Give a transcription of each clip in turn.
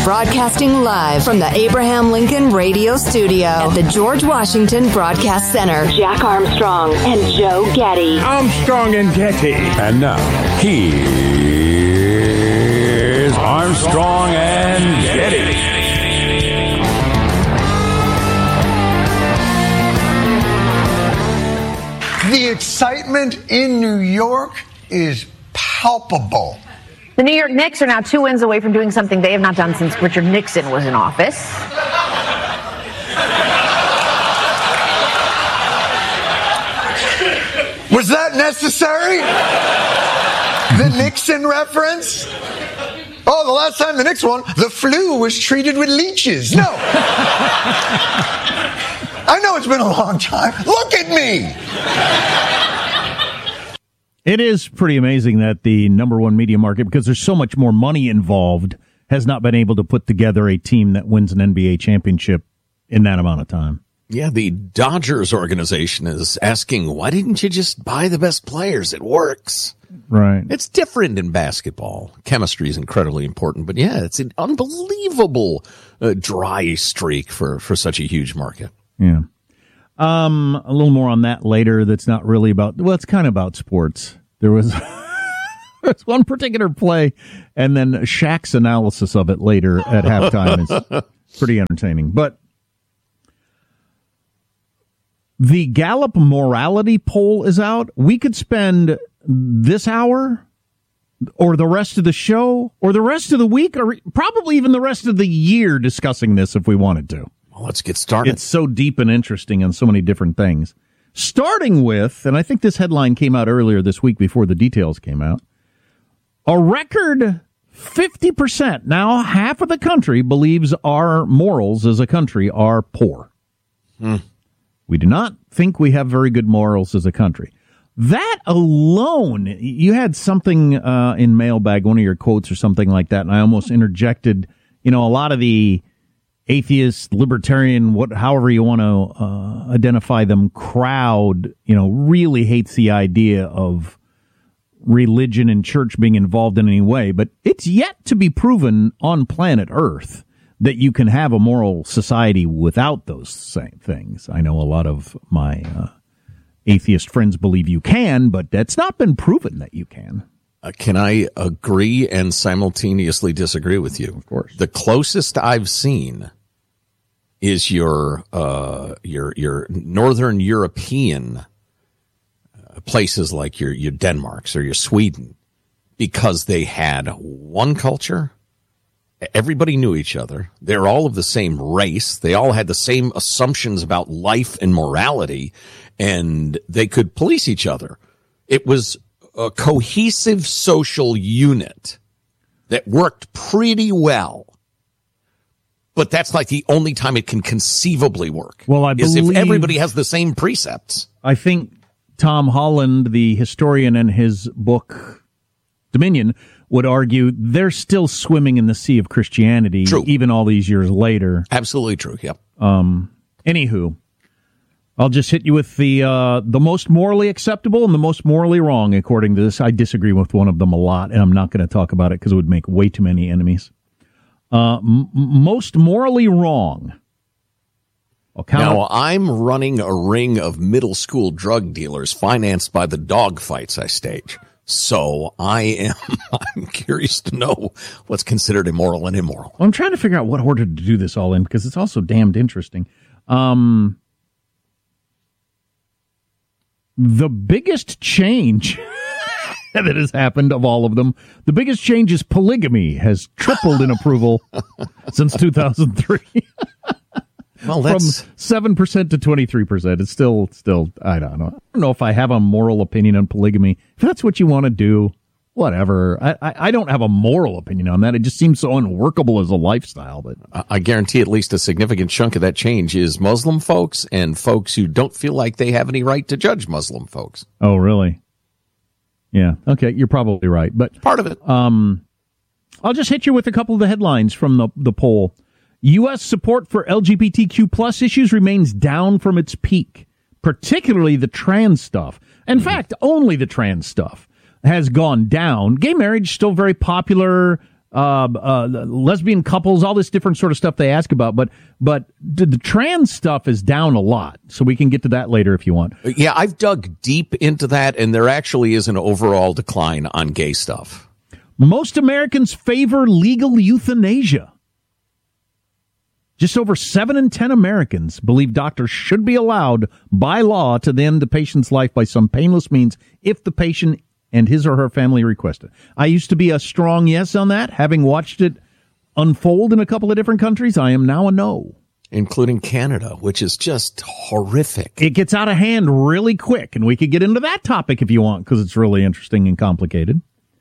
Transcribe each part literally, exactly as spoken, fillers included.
Broadcasting live from the Abraham Lincoln Radio Studio at the George Washington Broadcast Center. Jack Armstrong and Joe Getty. Armstrong and Getty. And now, here's Armstrong and Getty. The excitement in New York is palpable. The New York Knicks are now two wins away from doing something they have not done since Richard Nixon was in office. Was that necessary? The Nixon reference? Oh, the last time the Knicks won, the flu was treated with leeches. No. I know it's been a long time. Look at me. It is pretty amazing that the number one media market, because there's so much more money involved, has not been able to put together a team that wins an N B A championship in that amount of time. Yeah, the Dodgers organization is asking, why didn't you just buy the best players? It works. Right. It's different in basketball. Chemistry is incredibly important, but yeah, it's an unbelievable uh, dry streak for, for such a huge market. Yeah. Um, a little more on that later. That's not really about, well, it's kind of about sports. There was, there's one particular play, and then Shaq's analysis of it later at halftime is pretty entertaining. But the Gallup morality poll is out. We could spend this hour or the rest of the show or the rest of the week or probably even the rest of the year discussing this if we wanted to. Well, let's get started. It's so deep and interesting on so many different things. Starting with, and I think this headline came out earlier this week before the details came out, a record fifty percent, now half of the country, believes our morals as a country are poor. Hmm. We do not think we have very good morals as a country. That alone, you had something uh, in mailbag, one of your quotes or something like that, and I almost interjected, you know, a lot of the atheist, libertarian, what, however you want to uh, identify them, crowd, you know, really hates the idea of religion and church being involved in any way. But it's yet to be proven on planet Earth that you can have a moral society without those same things. I know a lot of my uh, atheist friends believe you can, but that's not been proven that you can. Uh, can I agree and simultaneously disagree with you? Of course. The closest I've seen is your uh, your your Northern European uh, places like your your Denmarks or your Sweden, because they had one culture. Everybody knew each other. They're all of the same race. They all had the same assumptions about life and morality, and they could police each other. It was a cohesive social unit that worked pretty well. But that's like the only time it can conceivably work. Well, I is believe if everybody has the same precepts. I think Tom Holland, the historian, in his book Dominion, would argue they're still swimming in the sea of Christianity, True. Even all these years later. Absolutely true. Yep. Um. Anywho, I'll just hit you with the uh, the most morally acceptable and the most morally wrong, according to this. I disagree with one of them a lot, and I'm not going to talk about it because it would make way too many enemies. Uh, m- most morally wrong. Now, up. I'm running a ring of middle school drug dealers financed by the dog fights I stage. So I am I'm curious to know what's considered immoral and immoral. Well, I'm trying to figure out what order to do this all in because it's also damned interesting. Um, the biggest change that has happened of all of them, the biggest change is polygamy has tripled in approval since two thousand three. Well, that's from seven percent to twenty-three percent. It's still, still, I don't know. I don't know if I have a moral opinion on polygamy. If that's what you want to do, whatever. I, I, I don't have a moral opinion on that. It just seems so unworkable as a lifestyle. But I guarantee at least a significant chunk of that change is Muslim folks and folks who don't feel like they have any right to judge Muslim folks. Oh, really? Yeah. Okay. You're probably right. But part of it. Um, I'll just hit you with a couple of the headlines from the, the poll. U S support for L G B T Q plus issues remains down from its peak, particularly the trans stuff. In fact, only the trans stuff has gone down. Gay marriage still very popular. uh, uh, lesbian couples, all this different sort of stuff they ask about. But but the, the trans stuff is down a lot, so we can get to that later if you want. Yeah, I've dug deep into that, and there actually is an overall decline on gay stuff. Most Americans favor legal euthanasia. Just over seven in ten Americans believe doctors should be allowed by law to end the patient's life by some painless means if the patient and his or her family request it. I used to be a strong yes on that. Having watched it unfold in a couple of different countries, I am now a no. Including Canada, which is just horrific. It gets out of hand really quick, and we could get into that topic if you want, because it's really interesting and complicated.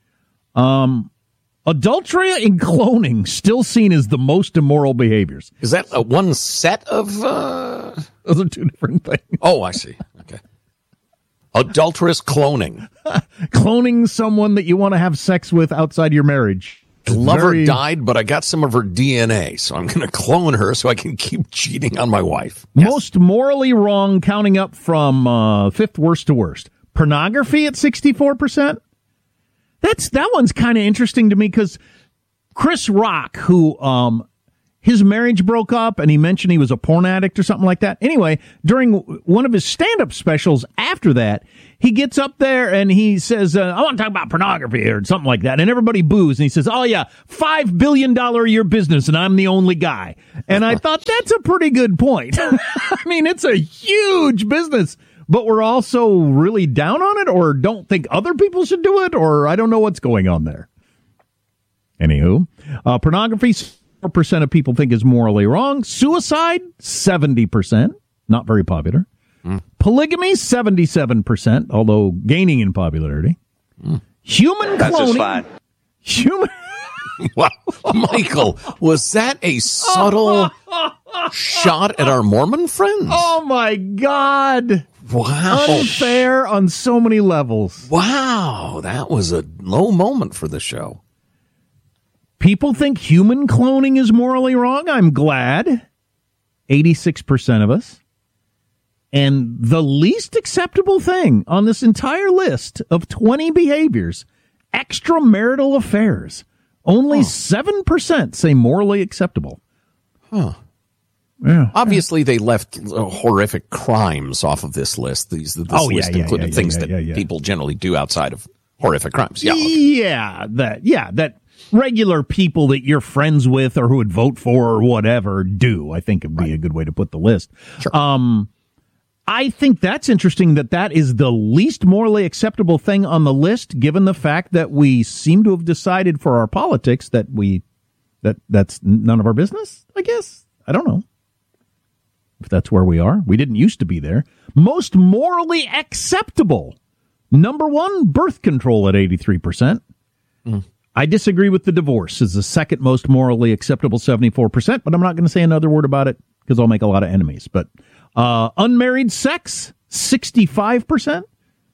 Um... Adultery and cloning still seen as the most immoral behaviors. Is that a one set of... Uh... Those are two different things. Oh, I see. Okay. Adulterous cloning. Cloning someone that you want to have sex with outside your marriage. Lover Very... died, but I got some of her D N A, so I'm going to clone her so I can keep cheating on my wife. Yes. Most morally wrong, counting up from uh, fifth worst to worst. Pornography at sixty-four percent. That's that one's kind of interesting to me because Chris Rock, who um his marriage broke up and he mentioned he was a porn addict or something like that. Anyway, during one of his stand-up specials after that, he gets up there and he says, uh, I want to talk about pornography or something like that. And everybody boos. And he says, oh, yeah, five billion dollars a year business and I'm the only guy. And I thought that's a pretty good point. I mean, it's a huge business. But we're also really down on it or don't think other people should do it or I don't know what's going on there. Anywho, uh, pornography, four percent of people think is morally wrong. Suicide, seventy percent. Not very popular. Mm. Polygamy, seventy-seven percent, although gaining in popularity. Mm. Human That's cloning. just fine. Human. Wow. Michael, was that a subtle shot at our Mormon friends? Oh, my God. Wow. Unfair on so many levels. Wow. That was a low moment for the show. People think human cloning is morally wrong. I'm glad. eighty-six percent of us. And the least acceptable thing on this entire list of twenty behaviors, extramarital affairs. Only huh. seven percent say morally acceptable. Huh. Yeah. Obviously, they left uh, horrific crimes off of this list. These this oh, list yeah, yeah, included yeah, yeah, things yeah, that yeah, yeah. people generally do outside of horrific crimes. Yeah, okay. yeah, that yeah, that regular people that you're friends with or who would vote for or whatever do. I think would be right. a good way to put the list. Sure. Um, I think that's interesting that that is the least morally acceptable thing on the list, given the fact that we seem to have decided for our politics that we that that's none of our business. I guess I don't know. If that's where we are. We didn't used to be there. Most morally acceptable. Number one, birth control at eighty-three percent. Mm. I disagree with the divorce as the second most morally acceptable, seventy-four percent, but I'm not going to say another word about it because I'll make a lot of enemies. But uh, unmarried sex, sixty-five percent.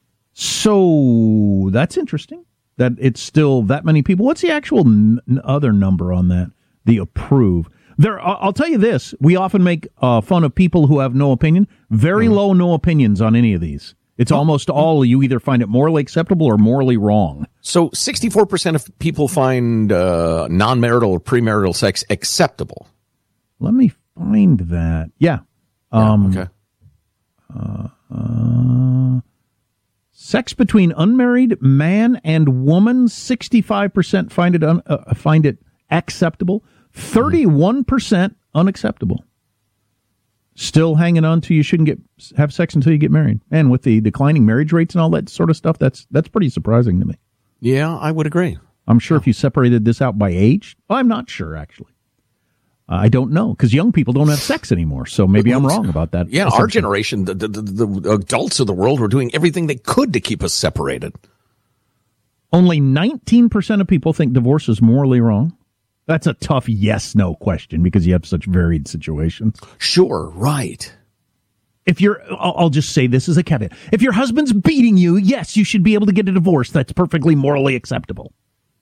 So that's interesting that it's still that many people. What's the actual n- other number on that? The approve. There, I'll tell you this. We often make uh, fun of people who have no opinion. Very mm. low no opinions on any of these. It's oh. almost all you either find it morally acceptable or morally wrong. So sixty-four percent of people find uh, non-marital or premarital sex acceptable. Let me find that. Yeah. Um, yeah okay. Uh, uh, sex between unmarried man and woman, sixty-five percent find it un, uh, find it acceptable. thirty-one percent unacceptable. Still hanging on to you shouldn't get have sex until you get married. And with the declining marriage rates and all that sort of stuff, that's that's pretty surprising to me. Yeah, I would agree. I'm sure yeah. if you separated this out by age, well, I'm not sure, actually. Uh, I don't know, because young people don't have sex anymore, so maybe I'm wrong about that. Yeah, our generation, the, the, the, the adults of the world were doing everything they could to keep us separated. Only nineteen percent of people think divorce is morally wrong. That's a tough yes-no question because you have such varied situations. Sure, right. If you're, I'll, I'll just say this as a caveat. If your husband's beating you, yes, you should be able to get a divorce. That's perfectly morally acceptable.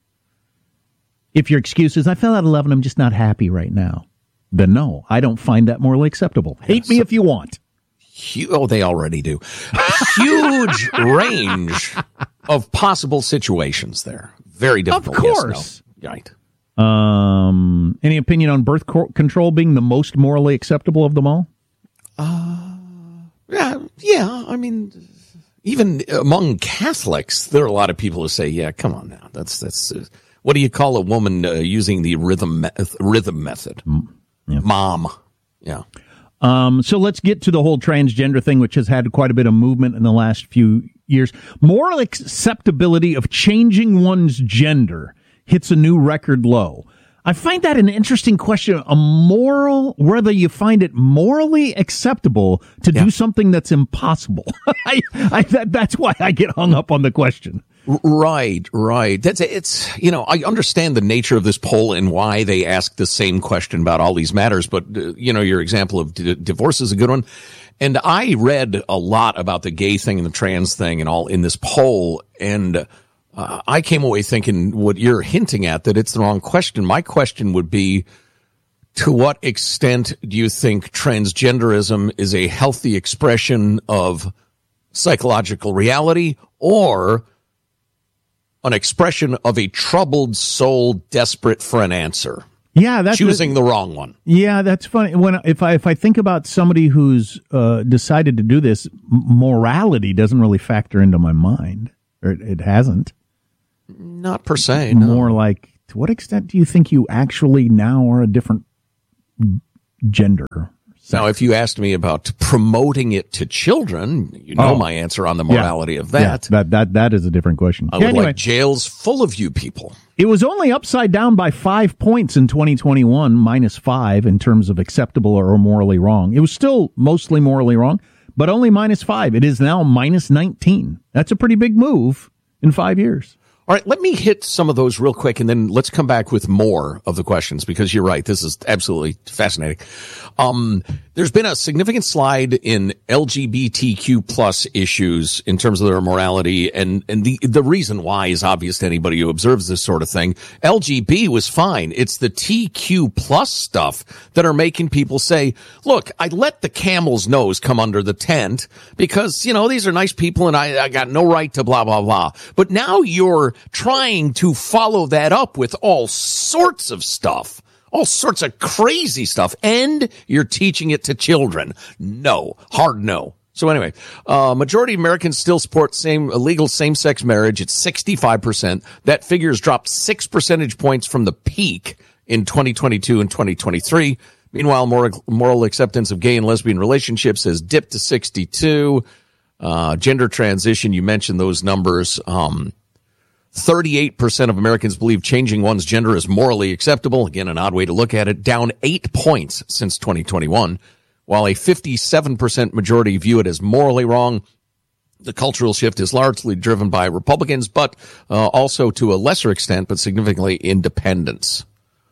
If your excuse is, I fell out of love and I'm just not happy right now, then no, I don't find that morally acceptable. Hate yeah, me so, if you want. Huge, oh, they already do. Huge range of possible situations there. Very difficult. Of course. Yes, no. Right. Um, any opinion on birth co- control being the most morally acceptable of them all? Uh, yeah, yeah. I mean, even among Catholics, there are a lot of people who say, "Yeah, come on now. That's that's uh, what do you call a woman uh, using the rhythm me- rhythm method? Mm, yeah. Mom." Yeah. Um, so let's get to the whole transgender thing, which has had quite a bit of movement in the last few years. Moral acceptability of changing one's gender hits a new record low. I find that an interesting question. A moral, whether you find it morally acceptable to yeah. do something that's impossible. I, I, that, that's why I get hung up on the question. Right, right. That's it's. You know, I understand the nature of this poll and why they ask the same question about all these matters. But uh, you know, your example of d- divorce is a good one. And I read a lot about the gay thing and the trans thing and all in this poll, and uh, I came away thinking what you're hinting at, that it's the wrong question. My question would be, to what extent do you think transgenderism is a healthy expression of psychological reality, or an expression of a troubled soul desperate for an answer? Yeah, that's choosing the wrong one. Yeah, that's funny. When if I if I think about somebody who's uh, decided to do this, morality doesn't really factor into my mind, or it, it hasn't. Not per se. No. More like, to what extent do you think you actually now are a different gender? Now, if you asked me about promoting it to children, you know oh. my answer on the morality yeah. of that. Yeah, that that that is a different question. I yeah, would anyway. like jails full of you people. It was only upside down by five points in twenty twenty-one, minus five in terms of acceptable or morally wrong. It was still mostly morally wrong, but only minus five. It is now minus nineteen. That's a pretty big move in five years. All right, let me hit some of those real quick, and then let's come back with more of the questions, because you're right. This is absolutely fascinating. Um, there's been a significant slide in L G B T Q plus issues in terms of their morality, and, and the, the reason why is obvious to anybody who observes this sort of thing. L G B was fine. It's the T Q plus stuff that are making people say, look, I let the camel's nose come under the tent because, you know, these are nice people and I, I got no right to blah, blah, blah. But now you're trying to follow that up with all sorts of stuff, all sorts of crazy stuff, and you're teaching it to children. No, hard no. So anyway, uh, majority of Americans still support same illegal same-sex marriage. It's sixty-five percent. That figure has dropped six percentage points from the peak in twenty twenty-two and twenty twenty-three. Meanwhile, moral, moral acceptance of gay and lesbian relationships has dipped to sixty-two. Uh, gender transition, you mentioned those numbers. Um, thirty-eight percent of Americans believe changing one's gender is morally acceptable. Again, an odd way to look at it. Down eight points since twenty twenty-one. While a fifty-seven percent majority view it as morally wrong. The cultural shift is largely driven by Republicans, but uh, also to a lesser extent, but significantly, independents.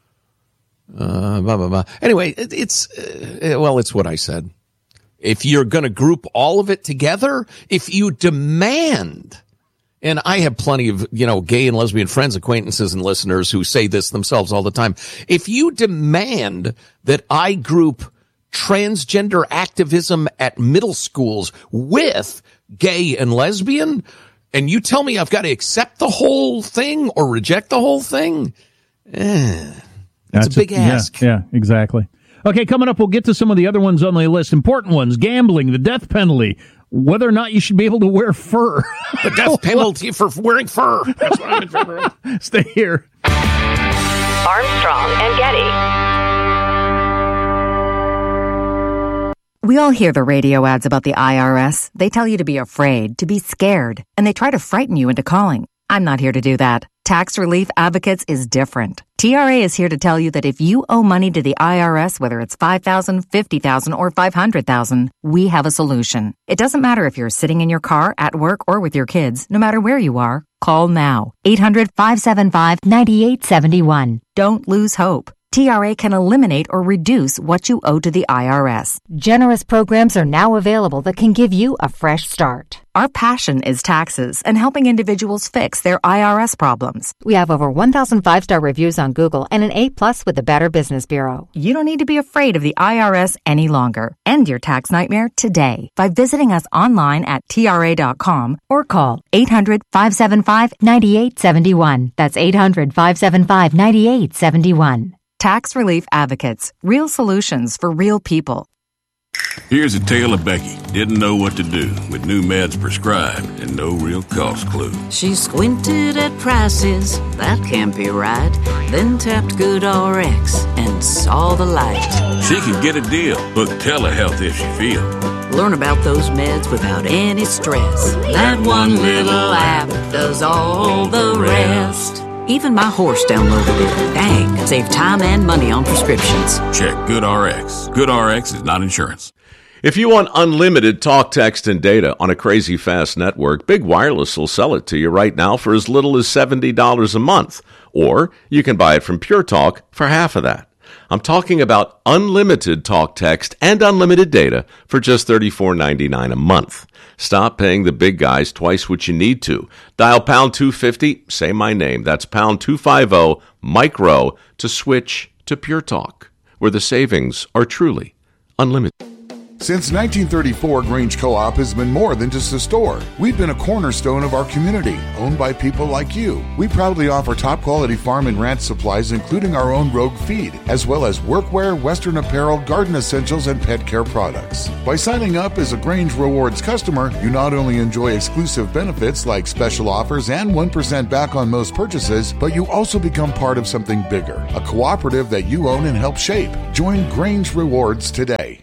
Uh, blah, blah, blah. Anyway, it, it's, uh, well, it's what I said. If you're going to group all of it together, if you demand, and I have plenty of, you know, gay and lesbian friends, acquaintances, and listeners who say this themselves all the time. If you demand that I group transgender activism at middle schools with gay and lesbian, and you tell me I've got to accept the whole thing or reject the whole thing, eh, that's, that's a big a, ask. Yeah, yeah, exactly. Okay, coming up, we'll get to some of the other ones on the list. Important ones: gambling, the death penalty, whether or not you should be able to wear fur. The death penalty for wearing fur. That's what I'm in favor of. Stay here. Armstrong and Getty. We all hear the radio ads about the I R S. They tell you to be afraid, to be scared, and they try to frighten you into calling. I'm not here to do that. Tax Relief Advocates is different. T R A is here to tell you that if you owe money to the I R S, whether it's five thousand dollars, fifty thousand dollars, or five hundred thousand dollars, we have a solution. It doesn't matter if you're sitting in your car, at work, or with your kids. No matter where you are, call now. eight hundred, five seven five, nine eight seven one. Don't lose hope. T R A can eliminate or reduce what you owe to the I R S. Generous programs are now available that can give you a fresh start. Our passion is taxes and helping individuals fix their I R S problems. We have over one thousand five-star reviews on Google and an A plus with the Better Business Bureau. You don't need to be afraid of the I R S any longer. End your tax nightmare today by visiting us online at T R A dot com or call eight hundred, five seven five, nine eight seven one. That's eight hundred, five seven five, nine eight seven one. Tax Relief Advocates. Real solutions for real people. Here's a tale of Becky. Didn't know what to do with new meds prescribed and no real cost clue. She squinted at prices, that can't be right. Then tapped GoodRx and saw the light. She could get a deal. Book telehealth if she feel. Learn about those meds without any stress. That one little app does all the rest. Even my horse downloaded it. Dang, save time and money on prescriptions. Check GoodRx. GoodRx is not insurance. If you want unlimited talk, text, and data on a crazy fast network, Big Wireless will sell it to you right now for as little as seventy dollars a month. Or you can buy it from Pure Talk for half of that. I'm talking about unlimited talk, text, and unlimited data for just thirty-four ninety-nine a month. Stop paying the big guys twice what you need to. Dial pound two fifty, say my name. That's pound two fifty, micro, to switch to Pure Talk, where the savings are truly unlimited. Since nineteen thirty-four, Grange Co-op has been more than just a store. We've been a cornerstone of our community, owned by people like you. We proudly offer top-quality farm and ranch supplies, including our own Rogue feed, as well as workwear, Western apparel, garden essentials, and pet care products. By signing up as a Grange Rewards customer, you not only enjoy exclusive benefits like special offers and one percent back on most purchases, but you also become part of something bigger, a cooperative that you own and help shape. Join Grange Rewards today.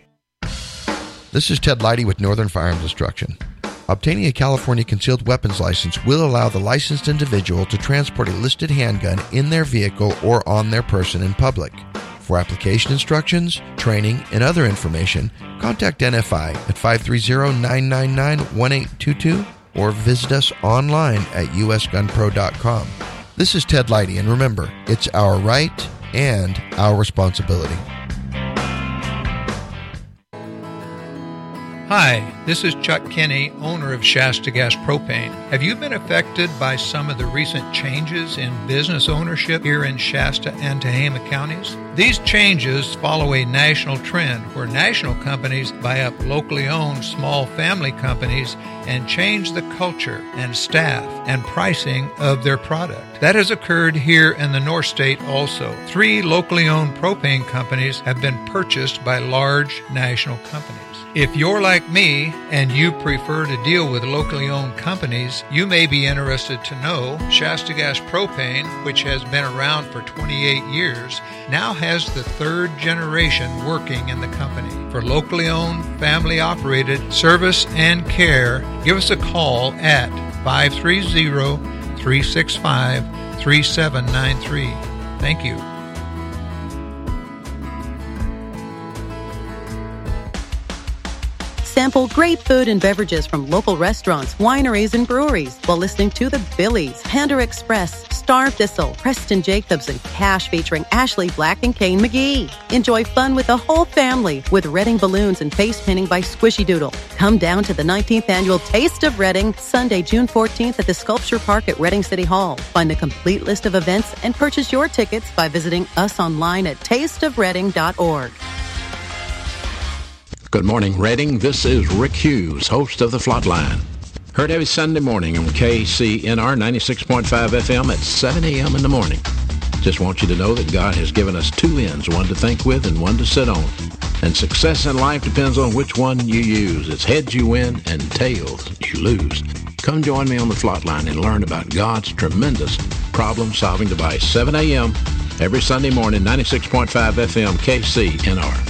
This is Ted Leidy with Northern Firearms Instruction. Obtaining a California concealed weapons license will allow the licensed individual to transport a listed handgun in their vehicle or on their person in public. For application instructions, training, and other information, contact N F I at five three zero, nine nine nine, one eight two two or visit us online at u s gun pro dot com. This is Ted Leidy, and remember, it's our right and our responsibility. Hi, this is Chuck Kinney, owner of Shasta Gas Propane. Have you been affected by some of the recent changes in business ownership here in Shasta and Tehama counties? These changes follow a national trend where national companies buy up locally owned small family companies and change the culture and staff and pricing of their product. That has occurred here in the North State also. Three locally owned propane companies have been purchased by large national companies. If you're like me and you prefer to deal with locally owned companies, you may be interested to know Shasta Gas Propane, which has been around for twenty-eight years, now has the third generation working in the company. For locally owned, family operated service and care, give us a call at five three zero, three six five, three seven nine three. Thank you. Sample great food and beverages from local restaurants, wineries, and breweries while listening to the Billies, Panda Express, Star Thistle, Preston Jacobs, and Cash featuring Ashley Black and Kane McGee. Enjoy fun with the whole family with Reading balloons and face painting by Squishy Doodle. Come down to the nineteenth Annual Taste of Reading, Sunday, June fourteenth at the Sculpture Park at Reading City Hall. Find the complete list of events and purchase your tickets by visiting us online at taste of reading dot org. Good morning, Reading. This is Rick Hughes, host of The Flatline. Heard every Sunday morning on K C N R ninety-six point five F M at seven a.m. in the morning. Just want you to know that God has given us two ends, one to think with and one to sit on. And success in life depends on which one you use. It's heads you win and tails you lose. Come join me on The Flatline and learn about God's tremendous problem-solving device. seven a.m. every Sunday morning, ninety-six point five F M, K C N R.